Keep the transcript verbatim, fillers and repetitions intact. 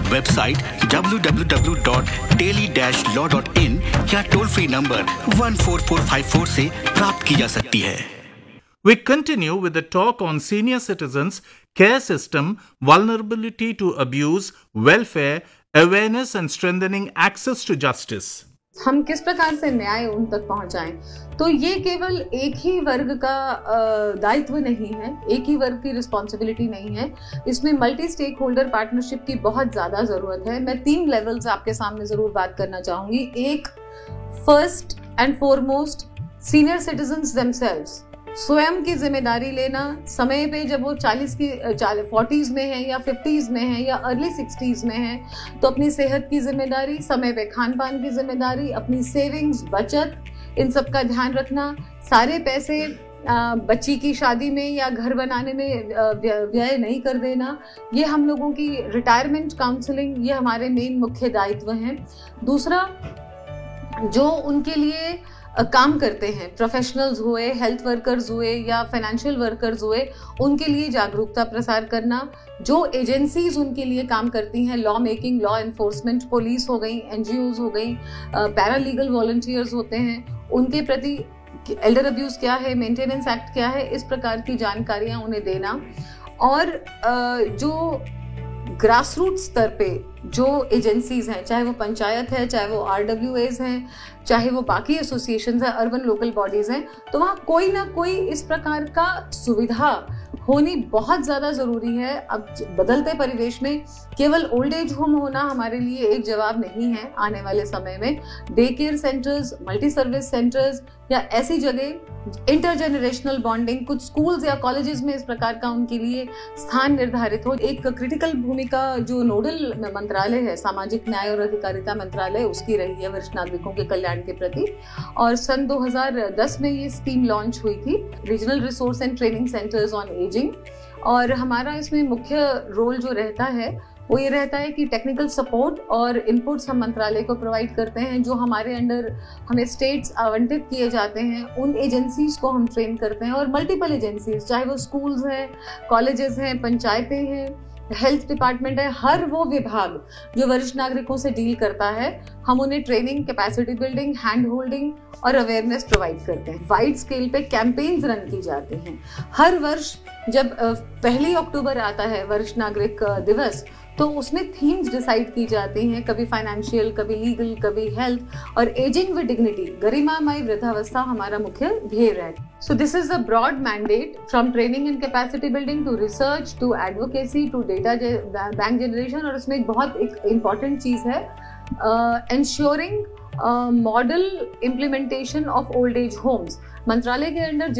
Website W W W dot tele dash law dot in या toll free number one four four five four से प्राप्त की जा सकती है। We continue with the talk on senior citizens care system, vulnerability to abuse, welfare, awareness and strengthening access to justice. हम किस प्रकार से न्याय उन तक पहुंचाएं, तो ये केवल एक ही वर्ग का दायित्व नहीं है, एक ही वर्ग की रिस्पॉन्सिबिलिटी नहीं है। इसमें मल्टी स्टेक होल्डर पार्टनरशिप की बहुत ज्यादा जरूरत है। मैं तीन लेवल्स आपके सामने जरूर बात करना चाहूंगी। एक, first and foremost, senior citizens themselves, स्वयं की जिम्मेदारी लेना। समय पे जब वो चालीस की फोर्टीज में है या फिफ्टीज में है या अर्ली सिक्सटीज में है, तो अपनी सेहत की जिम्मेदारी, समय पे खान पान की जिम्मेदारी, अपनी सेविंग्स, बचत, इन सब का ध्यान रखना। सारे पैसे बच्ची की शादी में या घर बनाने में व्यय नहीं कर देना। ये हम लोगों की रिटायरमेंट काउंसलिंग, ये हमारे मेन मुख्य दायित्व हैं। दूसरा, जो उनके लिए काम करते हैं, प्रोफेशनल्स हुए, हेल्थ वर्कर्स हुए या फाइनेंशियल वर्कर्स हुए, उनके लिए जागरूकता प्रसार करना। जो एजेंसीज उनके लिए काम करती हैं, law making, law enforcement, police हो गई, एनजीओज हो गई, पैरालीगल वॉलंटियर्स होते हैं, उनके प्रति एल्डर अब्यूज क्या है, मेंटेनेंस एक्ट क्या है, इस प्रकार की जानकारियां उन्हें देना। और जो ग्रास रूट स्तर पे जो एजेंसीज हैं, चाहे वो पंचायत है, चाहे वो आरडब्ल्यूएज हैं, चाहे वो बाकी एसोसिएशंस हैं, अर्बन लोकल बॉडीज हैं, तो वहाँ कोई ना कोई इस प्रकार का सुविधा होनी बहुत ज़्यादा ज़रूरी है। अब बदलते परिवेश में केवल ओल्ड एज होम होना हमारे लिए एक जवाब नहीं है। आने वाले समय में day care centres, multi service centres या ऐसी जगह इंटरजेनरेशनल बॉन्डिंग, कुछ स्कूल्स या कॉलेजेस में इस प्रकार का उनके लिए स्थान निर्धारित हो। एक क्रिटिकल भूमिका जो नोडल मंत्रालय है, सामाजिक न्याय और अधिकारिता मंत्रालय, उसकी रही है वरिष्ठ नागरिकों के कल्याण के प्रति। और सन दो हज़ार दस में ये स्कीम लॉन्च हुई थी, regional resource and training centres on ageing. और हमारा इसमें मुख्य रोल जो रहता है वो ये रहता है कि टेक्निकल सपोर्ट और इनपुट्स हम मंत्रालय को प्रोवाइड करते हैं। जो हमारे अंडर हमें स्टेट्स आवंटित किए जाते हैं, उन एजेंसीज को हम ट्रेन करते हैं। और मल्टीपल एजेंसीज, चाहे वो स्कूल्स हैं, कॉलेजेस हैं, पंचायतें हैं, हेल्थ डिपार्टमेंट है, हर वो विभाग जो वरिष्ठ नागरिकों से डील करता है, हम उन्हें training, capacity building, hand holding और अवेयरनेस प्रोवाइड करते हैं। वाइड स्केल पे कैंपेन्स रन की जाती हैं। हर वर्ष जब पहली अक्टूबर आता है वरिष्ठ नागरिक दिवस, तो उसमें थीम्स डिसाइड की जाती हैं, कभी फाइनेंशियल, कभी लीगल, कभी हेल्थ। और एजिंग विद डिग्निटी, गरिमामय वृद्धावस्था हमारा मुख्य ध्येय है। So this is the broad mandate, from training and capacity building to research to advocacy to data bank generation. और इसमें एक बहुत एक इम्पॉर्टेंट चीज है, ensuring model implementation of old age homes. मंत्रालय के अंडर